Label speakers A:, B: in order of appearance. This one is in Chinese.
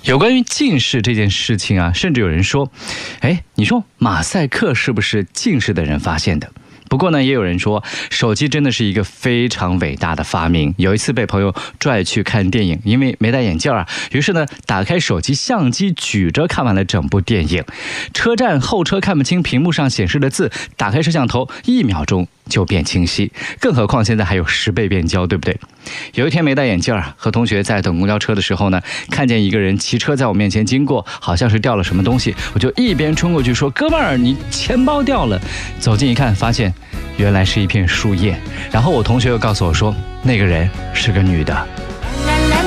A: 有关于近视这件事情啊，甚至有人说，你说马赛克是不是近视的人发现的？不过呢，也有人说，手机真的是一个非常伟大的发明。有一次被朋友拽去看电影，因为没戴眼镜啊，于是呢，打开手机相机举着看完了整部电影。车站候车看不清屏幕上显示的字，打开摄像头1秒钟就变清晰，更何况现在还有10倍变焦，对不对？有一天没戴眼镜和同学在等公交车的时候呢，看见一个人骑车在我面前经过，好像是掉了什么东西，我就一边冲过去说：“哥们儿，你钱包掉了。”走近一看，发现原来是一片树叶。然后我同学又告诉我说，那个人是个女的。